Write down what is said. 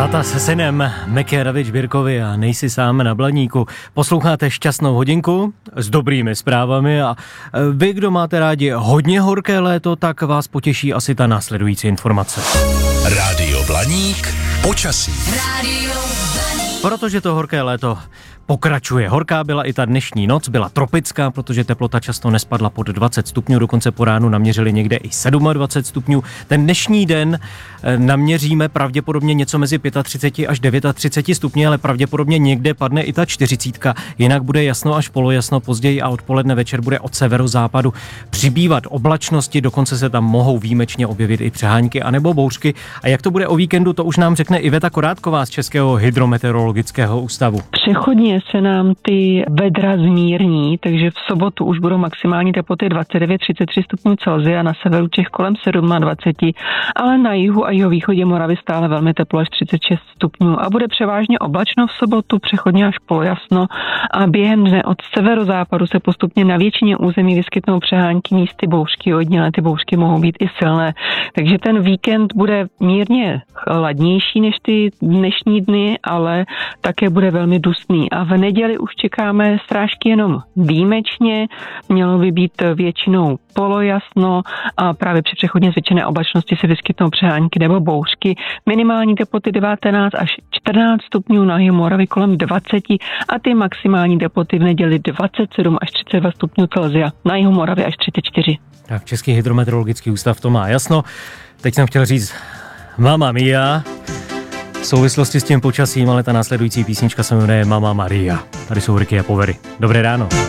Táta se synem, Meky David Žbírkovi a nejsi sám na Blaníku. Posloucháte Šťastnou hodinku s dobrými zprávami a vy, kdo máte rádi hodně horké léto, tak vás potěší asi ta následující informace. Rádio Blaník, počasí. Protože to horké léto pokračuje. Horká byla i ta dnešní noc, byla tropická, protože teplota často nespadla pod 20 stupňů, dokonce po ránu naměřili někde i 27 stupňů. Ten dnešní den naměříme pravděpodobně něco mezi 35 až 39 stupňů, ale pravděpodobně někde padne i ta 40. Jinak bude jasno až polojasno později a odpoledne večer bude od severozápadu přibývat oblačnosti, dokonce se tam mohou výjimečně objevit i přehánky anebo bouřky. A jak to bude o víkendu, to už nám řekne Iveta Korátková z Českého hydrometeorologického ústavu. Přechodně se nám ty vedra zmírní, takže v sobotu už budou maximální teploty 29-33 stupňů Celsia, na severu Čech kolem 27, ale na jihu a jihovýchodě Moravy stále velmi teplo až 36 stupňů a bude převážně oblačno v sobotu, přechodně až polojasno a během dne od severozápadu se postupně na většině území vyskytnou přehánky, místy bouřky, ale ty bouřky mohou být i silné. Takže ten víkend bude mírně ladnější než ty dnešní dny, ale také bude velmi dusný. A v neděli už čekáme srážky jenom výjimečně, mělo by být většinou polojasno a právě při přechodně zvětšené oblačnosti se vyskytnou přehánky nebo bouřky. Minimální teploty 19 až 14 stupňů, na jihu Moravy kolem 20 a ty maximální teploty v neděli 27 až 32 stupňů Celsia, na jihu Moravy až 34. Tak Český hydrometeorologický ústav to má jasno. Teď jsem chtěl říct Mamma Mia v souvislosti s tím počasím, ale ta následující písnička se jmenuje Mamma Maria. Tady jsou Ricky a Povery. Dobré ráno.